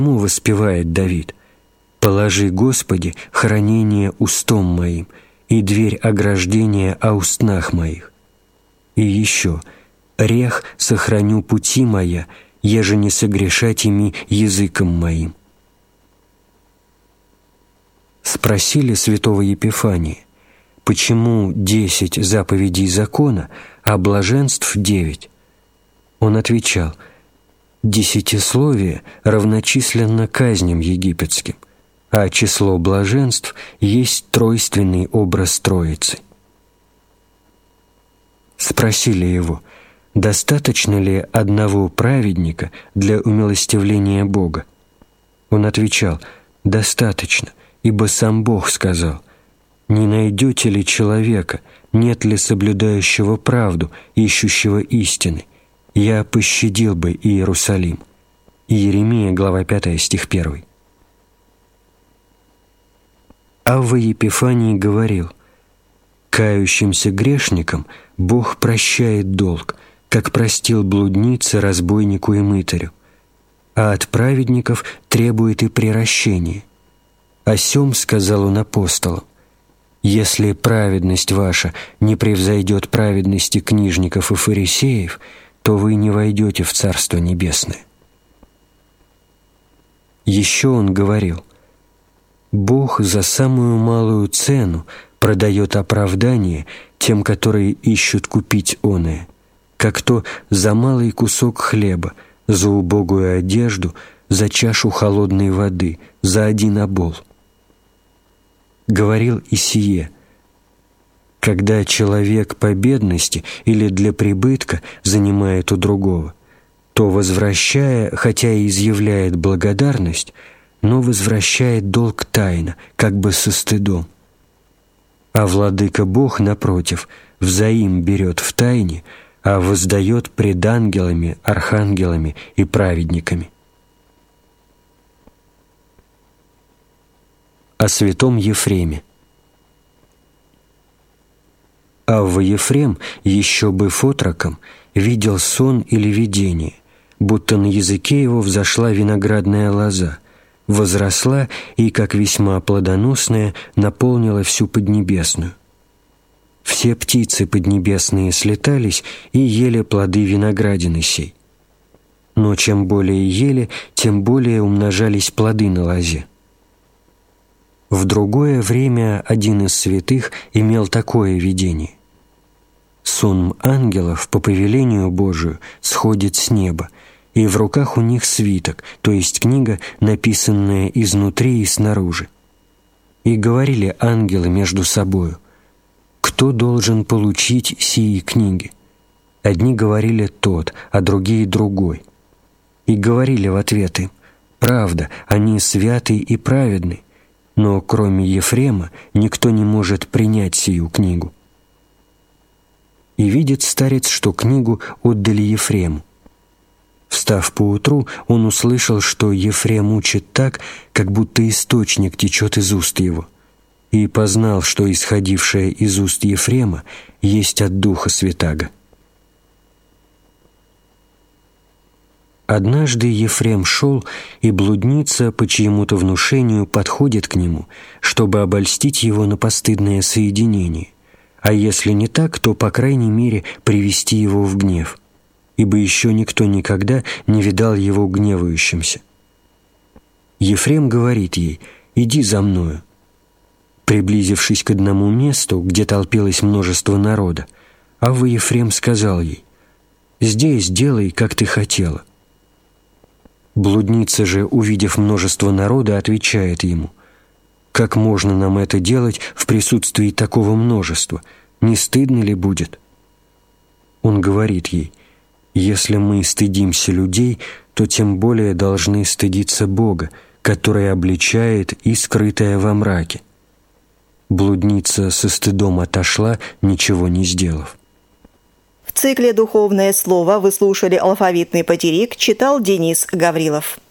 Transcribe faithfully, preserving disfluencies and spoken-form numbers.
Ему воспевает Давид: «Положи, Господи, хранение устом моим и дверь ограждения о устнах моих». И еще: «Рех сохраню пути моя, еже не согрешать ими языком моим». Спросили святого Епифания, почему десять заповедей закона, а блаженств девять? Он отвечал: десятисловие равночисленно казням египетским, а число блаженств есть тройственный образ Троицы. Спросили его, достаточно ли одного праведника для умилостивления Бога? Он отвечал: достаточно, ибо сам Бог сказал: «Не найдете ли человека, нет ли соблюдающего правду, ищущего истины? Я пощадил бы Иерусалим». Иеремия, глава пятая, стих первый. Авва Епифаний говорил: «Кающимся грешникам Бог прощает долг, как простил блуднице, разбойнику и мытарю, а от праведников требует и приращения. О сем сказал он апостолам: если праведность ваша не превзойдет праведности книжников и фарисеев, то вы не войдете в Царство Небесное». Еще он говорил: «Бог за самую малую цену продает оправдание тем, которые ищут купить оное, как то за малый кусок хлеба, за убогую одежду, за чашу холодной воды, за один обол». Говорил и сие: когда человек по бедности или для прибытка занимает у другого, то, возвращая, хотя и изъявляет благодарность, но возвращает долг тайно, как бы со стыдом. А владыка Бог, напротив, взаим берет в тайне, а воздает пред ангелами, архангелами и праведниками. О святом Ефреме. Авва Ефрем, еще быв отроком, видел сон или видение, будто на языке его взошла виноградная лоза, возросла и, как весьма плодоносная, наполнила всю Поднебесную. Все птицы поднебесные слетались и ели плоды виноградины сей. Но чем более ели, тем более умножались плоды на лозе. В другое время один из святых имел такое видение: сон ангелов по повелению Божию сходит с неба, и в руках у них свиток, то есть книга, написанная изнутри и снаружи. И говорили ангелы между собою: кто должен получить сии книги? Одни говорили тот, а другие другой. И говорили в ответ им: правда, они святы и праведны, но кроме Ефрема никто не может принять сию книгу. И видит старец, что книгу отдали Ефрему. Встав поутру, он услышал, что Ефрем учит так, как будто источник течет из уст его, и познал, что исходившее из уст Ефрема есть от Духа Святаго. Однажды Ефрем шел, и блудница по чьему-то внушению подходит к нему, чтобы обольстить его на постыдное соединение, а если не так, то, по крайней мере, привести его в гнев, ибо еще никто никогда не видал его гневающимся. Ефрем говорит ей: «Иди за мною». Приблизившись к одному месту, где толпилось множество народа, Авва Ефрем сказал ей: «Здесь делай, как ты хотела». Блудница же, увидев множество народа, отвечает ему: «Как можно нам это делать в присутствии такого множества? Не стыдно ли будет?» Он говорит ей: «Если мы стыдимся людей, то тем более должны стыдиться Бога, который обличает и скрытое во мраке». Блудница со стыдом отошла, ничего не сделав. В цикле «Духовное слово» вы слушали алфавитный потерик, читал Денис Гаврилов.